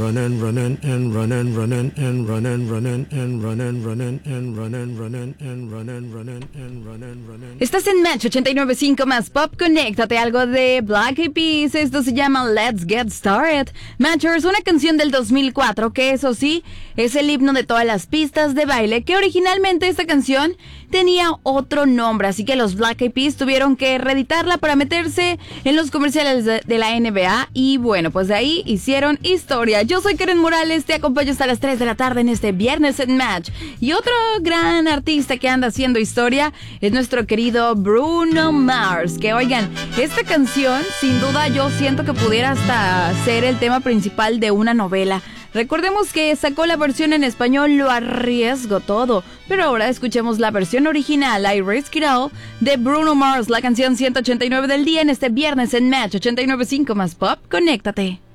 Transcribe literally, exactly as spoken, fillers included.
Running, running, and running, running, and running, running, and running, running, and running, running, and running, running, and running, running. Estás en Match ochenta y nueve punto cinco más Pop. Conéctate, algo de Black Eyed Peas. Esto se llama Let's Get Started. Matchers, una canción del dos mil cuatro que, eso sí, es el himno de todas las pistas de baile, que originalmente esta canción tenía otro nombre, así que los Black Eyed Peas tuvieron que reeditarla para meterse en los comerciales de, de la N B A, y bueno, pues de ahí hicieron historia. Yo soy Karen Morales, te acompaño hasta las tres de la tarde en este viernes en Match. Y otro gran artista que anda haciendo historia es nuestro querido Bruno Mars, que oigan, esta canción sin duda yo siento que pudiera hasta ser el tema principal de una novela. Recordemos que sacó la versión en español Lo Arriesgo Todo, pero ahora escuchemos la versión original I Risk It All de Bruno Mars, la canción ciento ochenta y nueve del día en este viernes en Match ochenta y nueve punto cinco más Pop. Conéctate.